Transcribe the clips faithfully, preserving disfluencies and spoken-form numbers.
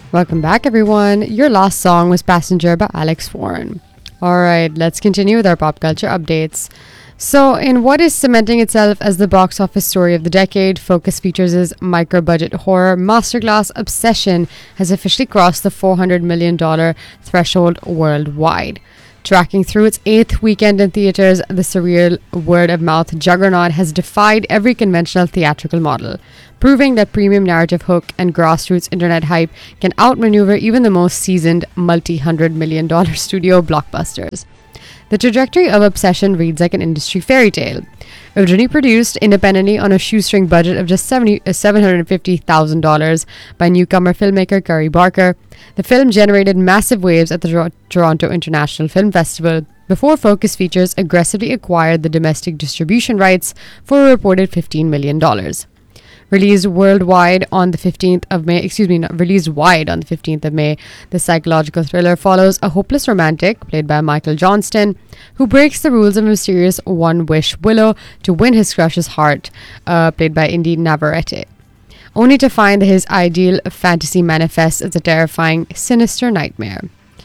Welcome back, everyone. Your last song was Passenger by Alex Warren. Alright, let's continue with our pop culture updates. So, in what is cementing itself as the box office story of the decade, Focus Features' micro-budget horror masterclass Obsession has officially crossed the four hundred million dollars threshold worldwide. Tracking through its eighth weekend in theaters, the surreal word-of-mouth juggernaut has defied every conventional theatrical model, proving that premium narrative hook and grassroots internet hype can outmaneuver even the most seasoned multi-hundred million dollar studio blockbusters. The trajectory of Obsession reads like an industry fairy tale. Originally produced independently on a shoestring budget of just seven hundred fifty thousand dollars by newcomer filmmaker Curry Barker, the film generated massive waves at the Tor- Toronto International Film Festival before Focus Features aggressively acquired the domestic distribution rights for a reported fifteen million dollars. Released worldwide on the fifteenth of May, excuse me, not released wide on the fifteenth of May, the psychological thriller follows a hopeless romantic, played by Michael Johnston, who breaks the rules of mysterious one-wish Willow to win his crush's heart, uh, played by Indy Navarrete, only to find that his ideal fantasy manifests as a terrifying, sinister nightmare.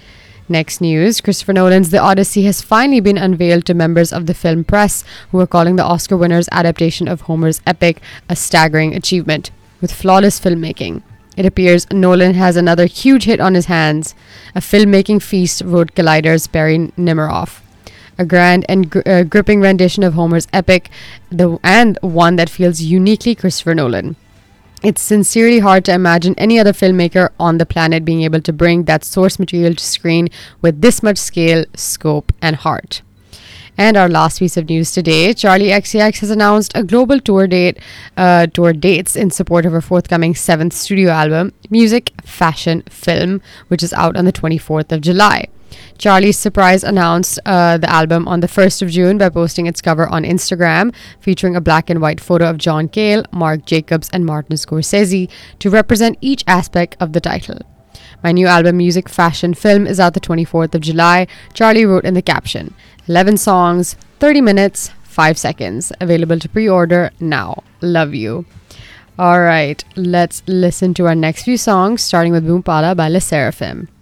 Next news, Christopher Nolan's The Odyssey has finally been unveiled to members of the film press, who are calling the Oscar winner's adaptation of Homer's epic a staggering achievement, with flawless filmmaking. It appears Nolan has another huge hit on his hands, a filmmaking feast, wrote Collider's Barry Nemiroff. A grand and gr- uh, gripping rendition of Homer's epic, the, and one that feels uniquely Christopher Nolan. It's sincerely hard to imagine any other filmmaker on the planet being able to bring that source material to screen with this much scale, scope, and heart. And our last piece of news today, Charli X C X has announced a global tour date, uh, tour dates in support of her forthcoming seventh studio album, Music, Fashion, Film, which is out on the twenty-fourth of July. Charli's surprise announced uh, the album on the first of June by posting its cover on Instagram, featuring a black and white photo of John Cale, Marc Jacobs, and Martin Scorsese to represent each aspect of the title. My new album, Music, Fashion, Film, is out the twenty-fourth of July, Charli wrote in the caption. eleven songs, thirty minutes, five seconds. Available to pre-order now. Love you. Alright, let's listen to our next few songs, starting with Boom Pala by Le Seraphim.